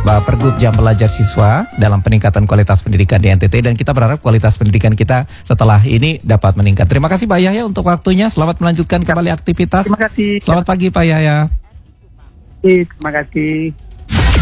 Pergub Jam Belajar Siswa dalam peningkatan kualitas pendidikan di NTT, dan kita berharap kualitas pendidikan kita setelah ini dapat meningkat. Terima kasih Pak Yahya untuk waktunya. Selamat melanjutkan kembali aktivitas. Terima kasih. Selamat pagi Pak Yahya. Terima kasih.